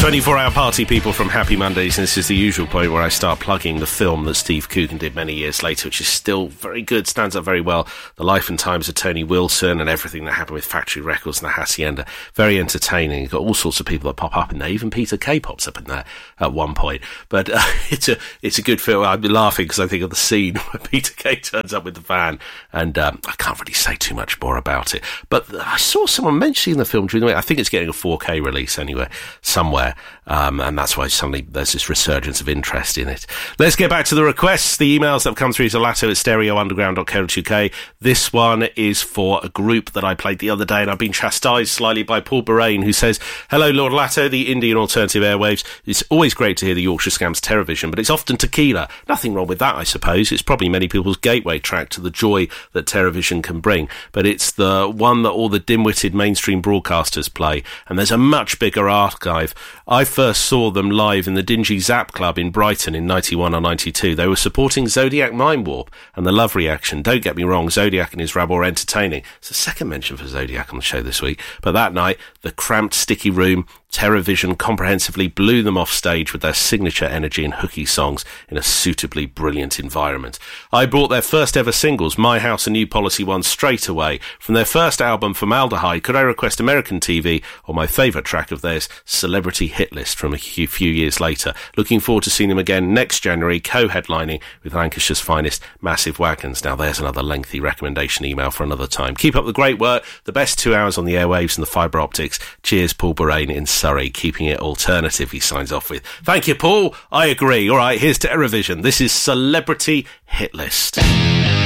24-hour party people from Happy Mondays, and this is the usual point where I start plugging the film that Steve Coogan did many years later, which is still very good, stands up very well. The Life and Times of Tony Wilson and everything that happened with Factory Records and the Hacienda. Very entertaining. You've got all sorts of people that pop up in there. Even Peter Kay pops up in there at one point. But it's a good film. I've been laughing because I think of the scene where Peter Kay turns up with the van, and I can't really say too much more about it. But I saw someone mentioning the film during the week. I think it's getting a 4K release anyway, somewhere. And that's why suddenly there's this resurgence of interest in it. Let's get back to the requests. The emails that have come through to latto@stereounderground.co.uk. This one is for a group that I played the other day, and I've been chastised slightly by Paul Boraine, who says, "Hello, Lord Latto, the Indian alternative airwaves. It's always great to hear the Yorkshire Scamps Terrorvision, but it's often tequila. Nothing wrong with that, I suppose. It's probably many people's gateway track to the joy that Terrorvision can bring, but it's the one that all the dim-witted mainstream broadcasters play, and there's a much bigger archive. I first saw them live in the dingy Zap Club in Brighton in 91 or 92. They were supporting Zodiac Mind Warp and the Love Reaction. Don't get me wrong, Zodiac and his rabble are entertaining." It's the second mention for Zodiac on the show this week. But that night, the cramped, sticky room, Terrorvision comprehensively blew them off stage with their signature energy and hooky songs in a suitably brilliant environment. I bought their first ever singles, My House and New Policy One, straight away. From their first album, Formaldehyde, Could I Request American TV, or my favourite track of theirs, Celebrity Hit List, from a few years later. Looking forward to seeing them again next January, co-headlining with Lancashire's finest, Massive Wagons. Now there's another lengthy recommendation email for another time. Keep up the great work, the best 2 hours on the airwaves and the fibre optics. Cheers, Paul Boraine in Surrey, keeping it alternative, he signs off with. Thank you, Paul. I agree. All right, here's Terrorvision. This is Celebrity Hit List.